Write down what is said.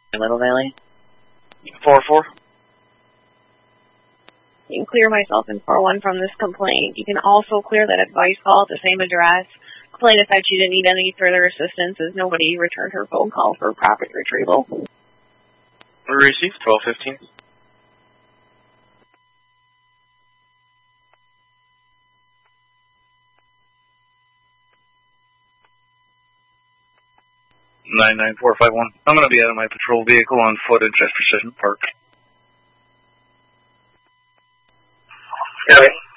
Little Valley. 4-4. You can clear myself in 4-1 from this complaint. You can also clear that advice call at the same address. Complainant said she didn't need any further assistance as nobody returned her phone call for property retrieval. Received 12-15. (99451). I'm going to be out of my patrol vehicle on foot at Just Precision Park. Okay.